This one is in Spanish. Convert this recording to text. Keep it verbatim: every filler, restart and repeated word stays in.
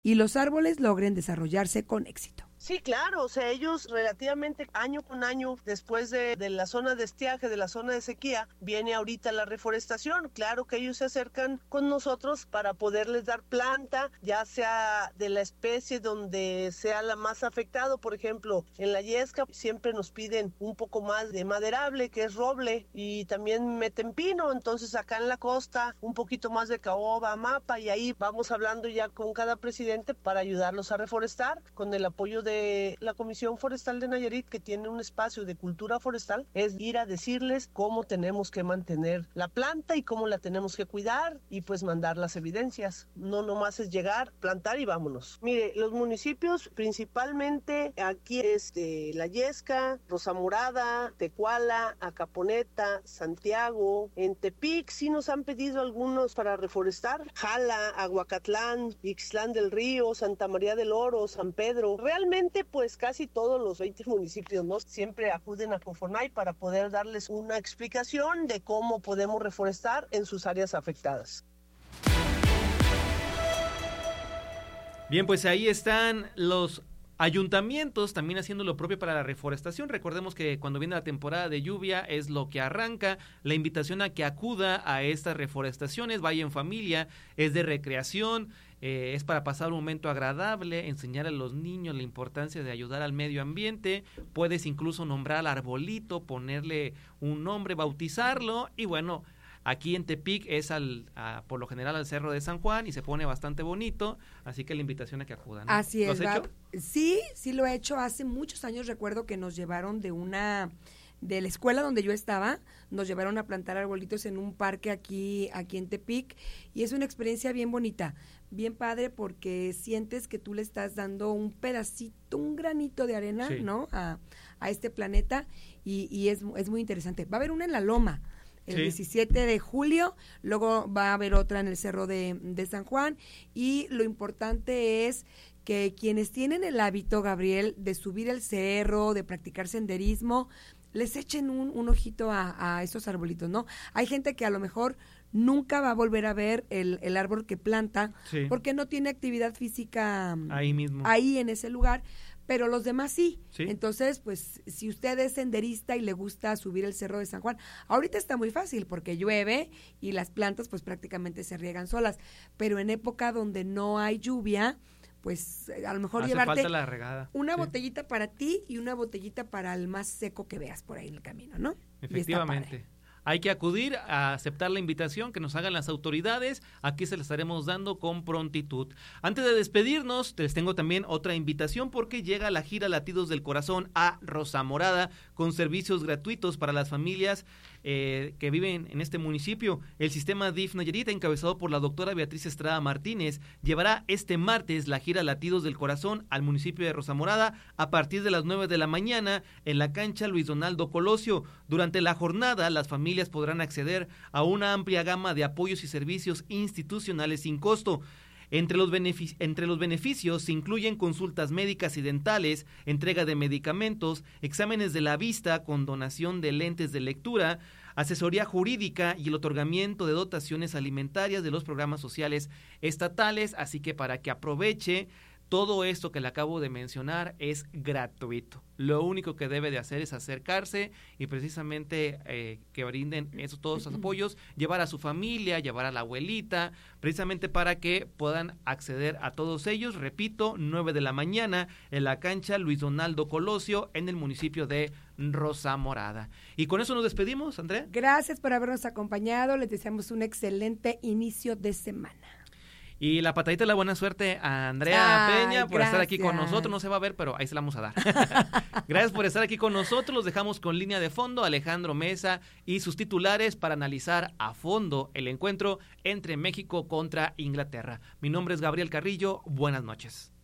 y los árboles logren desarrollarse con éxito. Sí, claro, o sea, ellos relativamente año con año, después de, de la zona de estiaje, de la zona de sequía, viene ahorita la reforestación. Claro que ellos se acercan con nosotros para poderles dar planta, ya sea de la especie donde sea la más afectado. Por ejemplo, en la yesca siempre nos piden un poco más de maderable, que es roble, y también meten pino. Entonces acá en la costa, un poquito más de caoba, mapa, y ahí vamos hablando ya con cada presidente para ayudarlos a reforestar con el apoyo de de la Comisión Forestal de Nayarit, que tiene un espacio de cultura forestal, es ir a decirles cómo tenemos que mantener la planta y cómo la tenemos que cuidar y pues mandar las evidencias. No nomás es llegar, plantar y vámonos. Mire, los municipios principalmente aquí es de La Yesca, Rosa Morada, Tecuala, Acaponeta, Santiago. En Tepic sí nos han pedido algunos para reforestar. Jala, Aguacatlán, Ixtlán del Río, Santa María del Oro, San Pedro. Realmente pues casi todos los veinte municipios, ¿no? Siempre acuden a Cofonay para poder darles una explicación de cómo podemos reforestar en sus áreas afectadas. Bien, pues ahí están los ayuntamientos también haciendo lo propio para la reforestación. Recordemos que cuando viene la temporada de lluvia es lo que arranca. La invitación a que acuda a estas reforestaciones, vaya en familia, es de recreación, eh, es para pasar un momento agradable, enseñar a los niños la importancia de ayudar al medio ambiente. Puedes incluso nombrar al arbolito, ponerle un nombre, bautizarlo y bueno, aquí en Tepic es al, a, por lo general al Cerro de San Juan y se pone bastante bonito, así que la invitación a que acudan, ¿no? Así es. ¿Lo has hecho? Sí, sí lo he hecho. Hace muchos años recuerdo que nos llevaron de una, de la escuela donde yo estaba, nos llevaron a plantar arbolitos en un parque aquí, aquí en Tepic y es una experiencia bien bonita, bien padre porque sientes que tú le estás dando un pedacito, un granito de arena, sí, ¿no? A, a este planeta y, y es, es muy interesante. Va a haber una en La Loma el sí. diecisiete de julio, luego va a haber otra en el Cerro de, de San Juan y lo importante es que quienes tienen el hábito, Gabriel, de subir el cerro, de practicar senderismo, les echen un, un ojito a, a estos arbolitos, ¿no? Hay gente que a lo mejor nunca va a volver a ver el, el árbol que planta sí. porque no tiene actividad física ahí mismo, ahí en ese lugar, pero los demás sí. sí. Entonces, pues, si usted es senderista y le gusta subir el Cerro de San Juan, ahorita está muy fácil porque llueve y las plantas pues prácticamente se riegan solas, pero en época donde no hay lluvia, pues a lo mejor hace llevarte falta la regada. una sí. botellita para ti y una botellita para el más seco que veas por ahí en el camino, ¿no? Efectivamente. Hay que acudir a aceptar la invitación que nos hagan las autoridades, aquí se la estaremos dando con prontitud. Antes de despedirnos, les tengo también otra invitación porque llega la gira Latidos del Corazón a Rosa Morada con servicios gratuitos para las familias eh, que viven en este municipio. El sistema D I F Nayarit, encabezado por la doctora Beatriz Estrada Martínez, llevará este martes la gira Latidos del Corazón al municipio de Rosa Morada a partir de las nueve de la mañana en la cancha Luis Donaldo Colosio. Durante la jornada, las familias podrán acceder a una amplia gama de apoyos y servicios institucionales sin costo. Entre los, benefic- entre los beneficios se incluyen consultas médicas y dentales, entrega de medicamentos, exámenes de la vista con donación de lentes de lectura, asesoría jurídica y el otorgamiento de dotaciones alimentarias de los programas sociales estatales, así que para que aproveche. Todo esto que le acabo de mencionar es gratuito. Lo único que debe de hacer es acercarse y precisamente eh, que brinden esos, todos esos apoyos, llevar a su familia, llevar a la abuelita, precisamente para que puedan acceder a todos ellos. Repito, nueve de la mañana en la cancha Luis Donaldo Colosio en el municipio de Rosa Morada. Y con eso nos despedimos, Andrea. Gracias por habernos acompañado. Les deseamos un excelente inicio de semana. Y la patadita de la buena suerte a Andrea Ay, Peña por gracias. estar aquí con nosotros. No se va a ver, pero ahí se la vamos a dar. Gracias por estar aquí con nosotros. Los dejamos con línea de fondo, Alejandro Mesa y sus titulares para analizar a fondo el encuentro entre México contra Inglaterra. Mi nombre es Gabriel Carrillo. Buenas noches.